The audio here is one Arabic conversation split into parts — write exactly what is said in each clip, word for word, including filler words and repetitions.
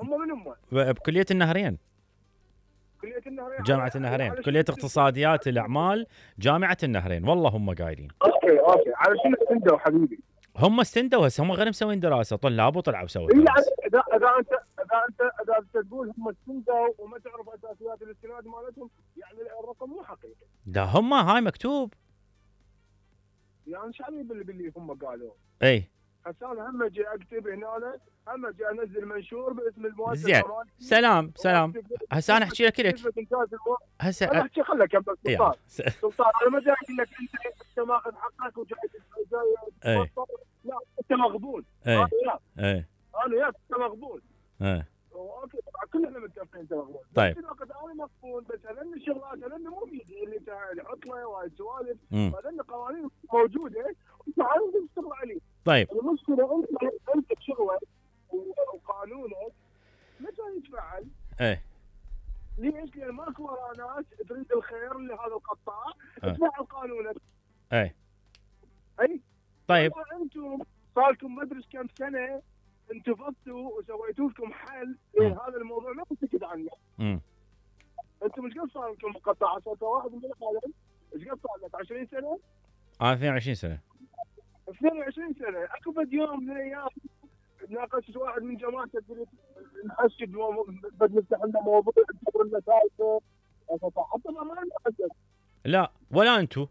هم من هم؟ بكليه النهرين. كليه النهرين. جامعه النهرين، كليه اقتصاديات الاعمال جامعه النهرين، والله هم قايلين. اوكي اوكي، على شنو استندوا حبيبي؟ هم استندوا هسه، هم غير مسوين دراسه، طلاب وطلعوا سووا إيه دراسه. اذا اذا انت اذا انت اذا انت تقول هم استندوا وما تعرف اساسيات الاستناد مالتهم، يعني الرقم مو حقيقي. ده هم هاي مكتوب. يعني شو اللي باللي, باللي هم قالوا؟ اي هسه انا هم اجي اكتب هنا، هم اجي انزل منشور باسم المؤسسه. زين سلام سلام. هسه انا احكي لك لك هسه انا احكي خليك يا سلطان. س... سلطان انا ما جاي اقول لك انت انت ماخذ حقك وجاي جاي. اي لا انت مغبون. اي انا وياك اي انا وياك انت مغبون. اي اوكي طبعا كلنا متفقين انت مغبون. طيب بس الوقت انا مغبون، بس هذني الشغلات هذني مو بيدي اللي انت عطله وهاي سوالف، هذني قوانين موجوده وانت عارف تشتغل عليه. طيب المشكله انت انت بشغلك وقانونك ما جاي يتفعل. ايه ليش؟ لان ماكو ورا ناس تريد الخير لهذا القطاع تفعل قانونك. ايه اي طيب انتم صار لكم ما ادري كم سنه انتفضتوا وسويتوا لكم حل لهذا الموضوع، ما تسكت عنه. امم انتم ايش قد صار لكم قطاع؟ صار واحد من القانون ايش قد صار لك؟ عشرين سنه؟ اه اثنين وعشرين سنه. اثنين وعشرين سنه. اكو بد يوم من الايام ناقشت واحد من جماعتك قلت نحشد بد نفتح لنا موضوع نكبر لنا سالفه حتى ما نحشد. لا ولا انتم.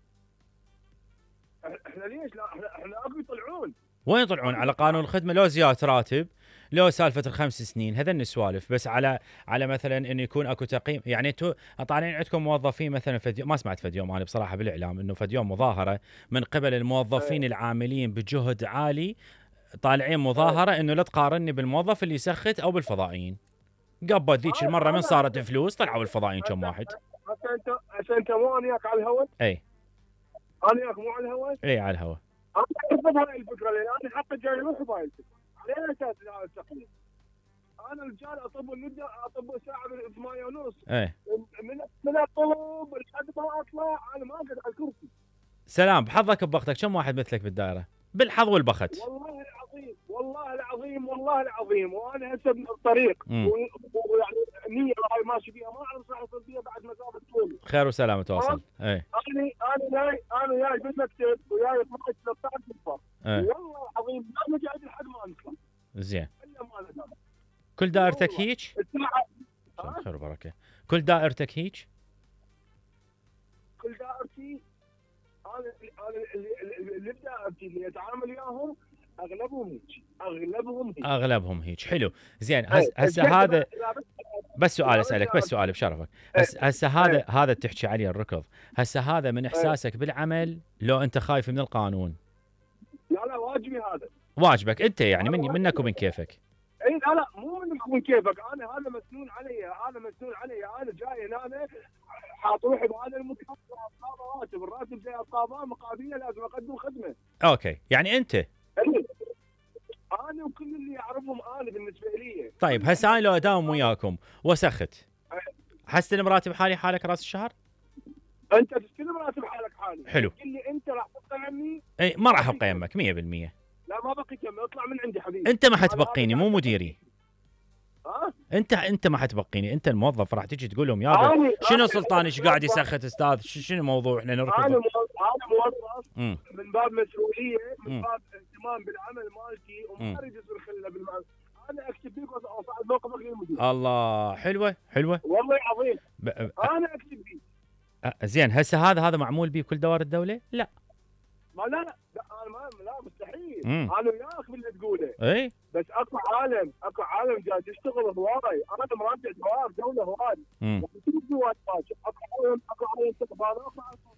احنا ليش؟ لا احنا احنا اكو يطلعون. وين يطلعون؟ على قانون الخدمه لو زياده راتب، لو سالفه الخمس سنين، هذن السوالف. بس على على مثلا انه يكون اكو تقييم. يعني انتم طالعين عندكم موظفين مثلا فد... ما سمعت فد يوم انا بصراحه بالاعلام انه فد يوم مظاهره من قبل الموظفين العاملين بجهد عالي، طالعين مظاهره انه لا تقارني بالموظف اللي يسخت او بالفضائيين. قبل ذيك المره من صارت فلوس طلعوا الفضائيين كم واحد. هسه انت هسه انت مو انا وياك على الهواء؟ اي انا وياك مو على الهواء؟ اي على الهواء. انا احب هاي الفكره لان انا حتى جاي اروح بهاي الفكره. على اساس هذا التقييم انا رجال اطب المده اطب الساعه ب ثمانية ونص. اي من من الطلب لحد ما اطلع انا ما اقعد على الكرسي. سلام بحظك ببختك كم واحد مثلك بالدائره؟ بالحظ والبخت. والله العظيم والله العظيم والله العظيم وانا هسه بالطريق ويعني النيه هاي ماشي فيها ما اعرف راح يصير فيها بعد مسافه طويله. خير وسلامه توصل. اي انا انا جاي انا جاي بالمكتب وياي اثنعش ثلاثة عشر نفر. والله العظيم ما مجاهد لحد ما نطلع. زين. الا ما ندام. كل دائرتك هيك؟ الساعه خير وبركه. كل دائرتك هيك؟ كل دائرتي انا انا اللي بدائرتي اللي اتعامل وياهم اغلبهم هيك اغلبهم هيك اغلبهم هيك. حلو زين. هسه هذا بس سؤال اسالك، بس سؤال بشرفك. هسه هذا هذا تحكي عليه الركض، هسه هذا من احساسك بالعمل لو انت خايف من القانون؟ لا لا واجبي هذا. واجبك انت يعني من منك ومن كيفك. اي لا لا مو منك ومن كيفك، انا هذا مسنون علي، هذا مسنون علي. انا جاي هنا حاط روحي بهذا المكان، اصحاب راتب، الراتب زي اصحابه مقابله لازم اقدم خدمه. اوكي يعني انت انا وكل اللي يعرفهم انا بالنسبه لي. طيب هسه انا لو اداوم وياكم وسخت حستلم راتب حالي حالك راس الشهر؟ انت تستلم راتب حالك حالي. حلو. تقول لي انت راح تقيمني؟ اي ما راح اقيمك مية بالمية. لا ما بقي كم، اطلع من عندي حبيبي. انت ما حتبقيني مو مديري. ها انت انت ما حتبقيني، انت الموظف راح تجي تقول لهم يابا شنو سلطان ايش قاعد يسخت استاذ؟ شنو الموضوع احنا نركض؟ انا موظف من باب مسؤوليه، من باب اهتمام بالعمل مالتي وما اريد يصير خله بالمال. انا اكتب لك واصعد موقفك للمدير. الله حلوه حلوه والله العظيم ب... انا اكتب بي. زين هسه هذا هذا معمول به بكل دوائر الدوله؟ لا ما لا لا انا ما لا مستحيل. مم. انا وياك باللي تقوله. اي بس اكو عالم اكو عالم جاي يشتغل هواي. انا مراجع دوائر دوله هواي. اكو عالم اكو عالم استقبالات.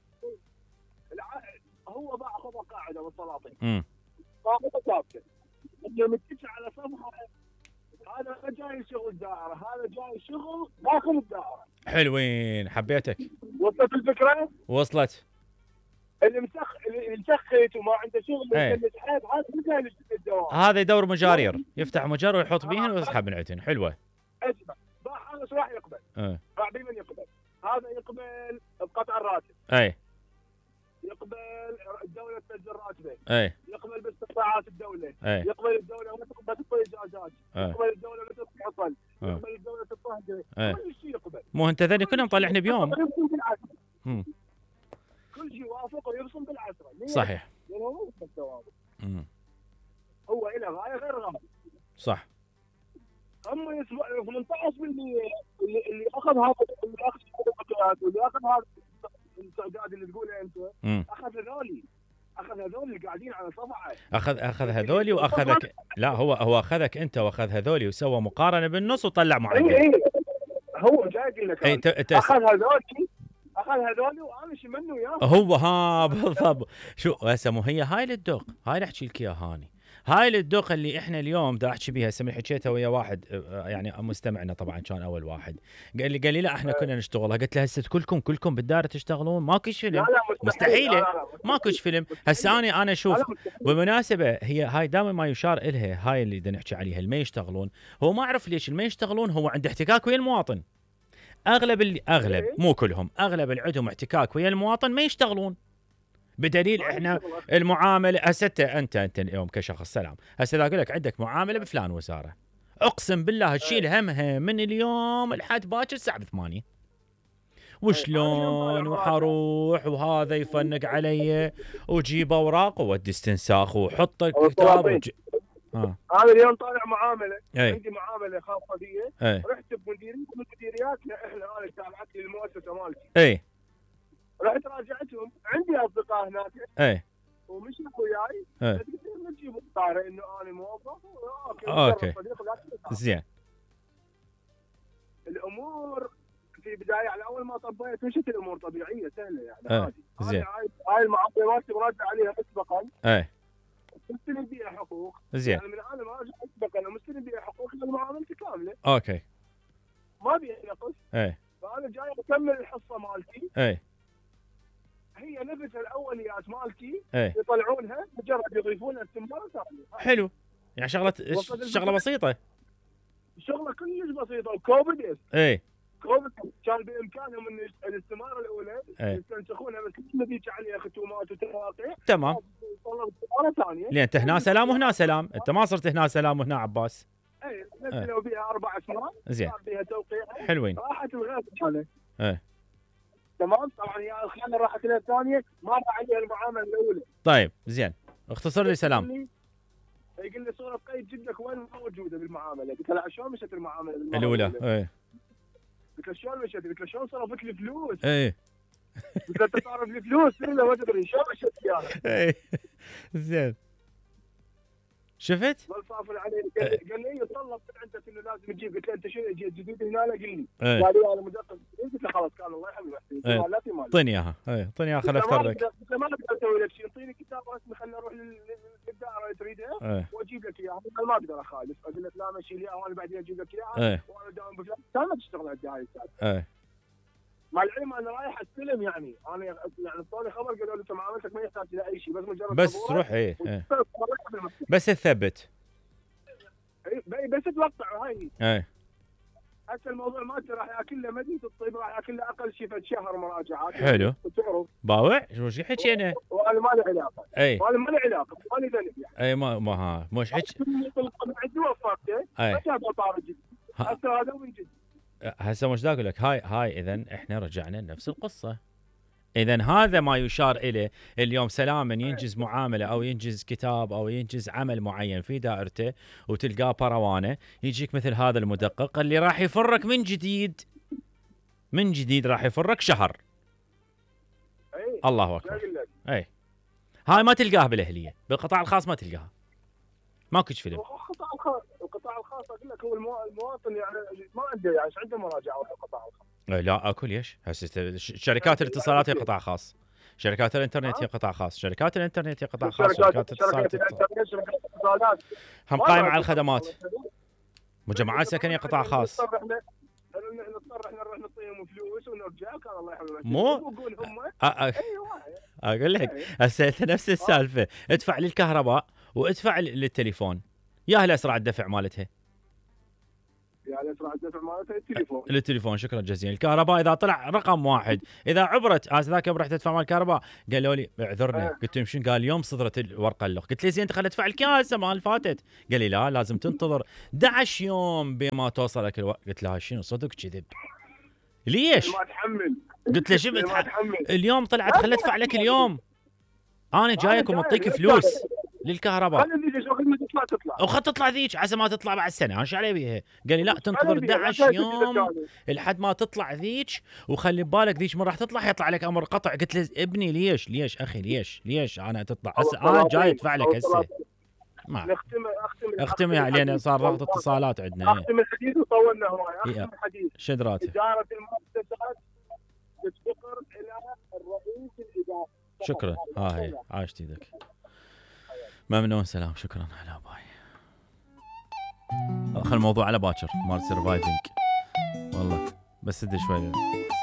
هو باع خطا قاعده بالسلاطين. قاعده ثابته. انت متكي على صفحه هذا ما جاي شغل دائره، هذا جاي شغل داخل الدائره. حلوين حبيتك. وصلت الفكره؟ وصلت. اللي مسخ اللي مسخت وما عنده شغل يسلك حيط هذا مو جاي للدوام. هذا يدور مجارير، يفتح مجر ويحط بيهن ويسحب من عندهن. حلوه. اسمع باع هذا راح يقبل. اه باع بمن يقبل؟ هذا يقبل بقطع الراتب. اي يقبل الدوله تنزل راتبه، اي يقبل باستطاعات الدوله، اي يقبل الدوله ما تعطي اجازات، اي يقبل الدوله ما تعطي عطل، اي يقبل الدوله تطهده، اي كل شيء يقبل. مو انت ذني كلهم طلعنا بيوم. يبصم بالعشره. مم. كل شيء وافق ويبصم بالعشره. ليه؟ صحيح. لانه هو مو بالثواب. مم. هو له غايه غير غايه. صح. اما يسمع ثمانية عشر بالمئة اللي اللي اخذ هذا اللي اخذ الوقت واللي اخذ هذا الاستعداد اللي تقوله انت، مم. اخذ هذولي، اخذ هذول اللي قاعدين على صفعه. اخذ اخذ هذولي واخذك. لا هو هو اخذك انت واخذ هذولي وسوى مقارنه بالنص وطلع معدل. اي اي هو جاي يقول لك اي ت... اخذ هذولي اخذ هذولي وانا شو منه وياه. هو ها بالضبط. شو هسه مو هي هاي الدق، هاي اللي احكي لك اياها هاني، هاي الدق اللي احنا اليوم دا احكي بيها. هسه من حكيتها ويا واحد يعني مستمعنا طبعا كان اول واحد قال لي قال لي لا احنا كنا نشتغلها. قلت له هسه كلكم كلكم بالدار تشتغلون ماكوش فيلم. لا لا مستحيله ماكوش فيلم. هسه انا انا اشوف بالمناسبه هي هاي دائما ما يشار الها، هاي اللي بدنا نحكي عليها اللي ما يشتغلون. هو ما اعرف ليش اللي ما يشتغلون هو عنده احتكاك ويا المواطن. اغلب اللي اغلب مو كلهم، اغلب اللي عندهم احتكاك ويا المواطن ما يشتغلون. بدليل احنا المعامله هسه انت انت اليوم كشخص سلام هسه اقول لك عندك معامله بفلان وزاره، اقسم بالله تشيل همها من اليوم لحد باكر الساعه ثمانية. وشلون وحروح وهذا يفنق علي وجيب اوراق وودي استنساخ وحط كتاب وج... اه انا اليوم طالع معامله. اي. عندي معامله خاصه بي. رحت بمديريه من مديرياتنا احنا، انا تابعت لي المؤسسه مالتي. اي رحت راجعتهم، عندي اصدقاء هناك. اي ومشوا وياي. اي ما تجيبوا طاري انه انا موظف. اوكي زين. الامور في بدايه على اول ما طبيت مشت الامور طبيعيه سهله يعني عادي. زين. هاي المعامله مالتي مراد عليها مسبقا. اي مستلم بيها حقوق. زين. يعني من انا ما اجي مسبقا ومستلم بيها حقوق لان معاملتي كامله. اوكي. ما بيها نقص. اي فانا جاي اكمل الحصه مالتي. اي هي نفس الاوليات مالتي. اي يطلعونها مجرد يضيفون لها استمرار ثانيه. حلو. يعني شغله شغله بسيطه. شغله كلش بسيطه وكوفيد. اي كوفيد كان بامكانهم ان الاستماره الاولى يستنسخونها بس ما بيجي عليها ختومات وتواقيع. تمام. طلبوا استماره ثانيه. لان انت هنا سلام وهنا سلام، انت ما صرت هنا سلام وهنا عباس. اي نزلوا بيها اربع اسماء. زين. صار بيها توقيع. حلوين. راحت الغير الثانيه. ايه تمام. طبعا هي الخانه راحت لها الثانيه ما راح عليها المعامله الاولى. طيب زين اختصر لي سلام. يقول لي صوره قيد جدك وين موجوده بالمعامله؟ قلت له شلون مشت المعامله الاولى؟ ايه قلت له شلون مشت؟ قلت له شلون صرفت لي فلوس؟ ايه قلت له انت صارف لي فلوس الا ما تدري شلون مشت وياها. ايه زين شفت؟ ما صافر علي. قال لي قال لي يتطلب من عندك انه لازم تجيب. قلت له انت شنو جيت جديد هنا؟ لا قل لي. ايه. قال لي انا مدقق. قلت له خلاص كان الله يحمي ويحسن. ايه. لا في مال. اعطيني اياها. ايه اعطيني اياها خل افتر لك. قلت له ما اقدر اسوي لك شيء. اعطيني كتاب رسمي خليني اروح للدائره اللي تريدها. ايه. واجيب لك اياها. قال ما اقدر اخالف. قلت له لا مشي لي وانا بعدين اجيب لك اياها. ايه. وانا داوم بفلان. كان ما تشتغل على الدعايه السادسه. ايه مع العلم انا رايح استلم يعني انا يعني اعطوني خبر قالوا لي انت معاملتك ما يحتاج الى اي شيء بس مجرد بس تروح. ايه ايه بس تثبت. اي بس توقع هاي. ايه هسه الموضوع مالته راح ياكل له مدينه الطب، راح ياكل له اقل شيء فد شهر مراجعات. حلو. وتعرف باوع شو حكينا؟ وانا ما لي علاقه. اي وانا ما لي علاقه مالي ذنب يعني. اي ما ما ها مش حكي. عندي وفاته ما كان طارق جدي. هسه هذا من جد. هسه مش دا اقول لك هاي هاي اذا احنا رجعنا لنفس القصه. اذا هذا ما يشار اليه اليوم. سلاما ينجز معامله او ينجز كتاب او ينجز عمل معين في دائرته وتلقاه بروانه، يجيك مثل هذا المدقق اللي راح يفرك من جديد من جديد راح يفرك شهر. أي. الله اكبر. اي هاي ما تلقاها بالاهليه، بالقطاع الخاص ما تلقاها. ماكو فيلم. القطاع الخاص القطاع الخاص اقول لك هو المواطن يعني ما عنده يعني عنده مراجعه في القطاع الخاص. لا اكو ليش؟ هسه شركات الاتصالات هي قطاع خاص، شركات الانترنت هي قطاع خاص، شركات الانترنت هي قطاع خاص، شركات الاتصالات هم قائمه على الخدمات. مجمعات سكنيه قطاع خاص. نضطر احنا نروح نعطيهم فلوس ونرجع كان الله يحفظهم. مو يقول هم اقول لك هسه نفس السالفه، ادفع للكهرباء وادفع للتليفون، يا هل اسرع الدفع مالتها. يا على اسرع الدفع مالته التليفون. التليفون شكرا جزيلا. الكهرباء اذا طلع رقم واحد، اذا عبرت انا ذاك يوم رحت ادفع مال الكهرباء قالوا لي اعذرنا، أه. قلت لهم شنو؟ قال اليوم صدرت الورقه اللغ. قلت لي زين انت خليت ادفع لك اياها هسه مال فاتت. قال لي لا لازم تنتظر احد عشر يوم بما توصلك الوقت. قلت له شنو صدق كذب؟ ليش؟ ما تحمل. قلت له شوف ما تحمل. اليوم طلعت خليت ادفع لك اليوم، انا جايكم اعطيك فلوس للكهرباء خلي ذيك خدمه تطلع تطلع وخد تطلع ذيك عسى ما تطلع بعد سنه. انا شو علي بيها؟ قال لي لا تنتظر احد عشر يوم لحد ما تطلع ذيك، وخلي ببالك ذيك من راح تطلع يطلع عليك امر قطع. قلت له ابني ليش ليش اخي ليش ليش انا تطلع هسه انا جاي ادفع لك هسه. ما نختم اختم اختم يعني لان صار ضغط اتصالات عندنا. اختم الحديث وطولنا هواي. اختم الحديث. شدراته اداره المؤسسات تفتقر الى الرئيس الاداري. شكرا. ها هي عاشت ايدك. ممنون سلام شكرا. هلا باي. خل الموضوع على باكر مال سرفايفنج والله بس ادري شوي